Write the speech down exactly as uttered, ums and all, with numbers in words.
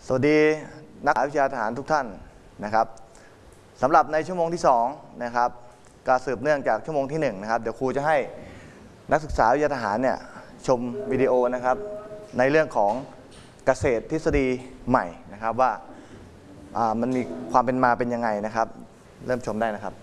สวัสดีนักวิชาทหารทุกท่านนะครับสำหรับในชั่วโมงที่สองนะครับการสืบเนื่องจากชั่วโมงที่หนึ่งนะครับเดี๋ยวครูจะให้นักศึกษาวิชาทหารเนี่ยชมวิดีโอนะครับในเรื่องของเกษตรทฤษฎีใหม่นะครับว่ามันมีความเป็นมาเป็นยังไงนะครับเริ่มชมได้นะครับ